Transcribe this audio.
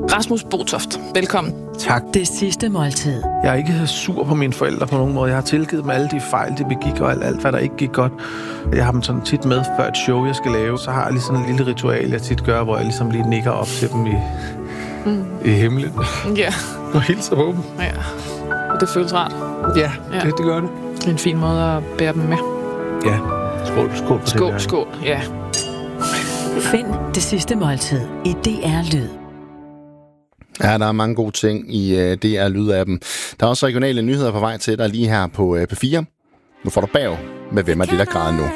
Rasmus Botoft, velkommen. Tak. Det sidste måltid. Jeg er ikke sur på mine forældre på nogen måde. Jeg har tilgivet dem alle de fejl, de begik, og alt hvad der ikke gik godt. Jeg har dem sådan tit med før et show, jeg skal lave. Så har jeg lige sådan en lille ritual, jeg tit gør, hvor jeg ligesom lige nikker op til dem i himlen. Ja. Og hilser på dem. Ja. Og det føles rart. Ja, det gør det. Det er en fin måde at bære dem med. Ja. Skål på det. Skål, ja. Find Det sidste måltid i DR Lyd. Ja, der er mange gode ting i DR Lyd-appen. Der er også regionale nyheder på vej til dig lige her på P4. Nu får du bag med Hvem er det, der græder nu?